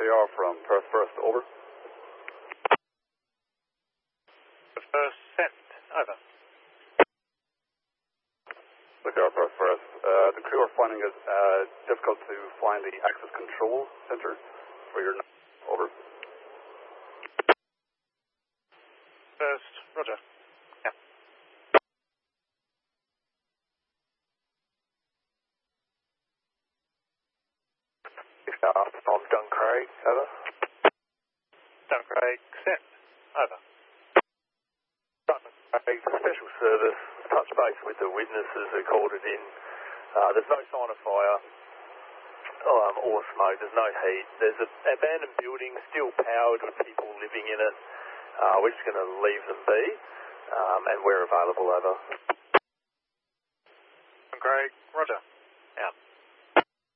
FAR from Perth First, over. First sent, over. FAR Perth First. The crew are finding it difficult to find the access control center for your over. First, roger. Yeah. I'm Duncraig, over. Duncraig, sent, over. Duncraig, special service, touch base with the witnesses who called it in. There's no sign of fire or smoke, there's no heat. There's an abandoned building, still powered with people living in it. We're just going to leave them be, and we're available, over. Duncraig, roger.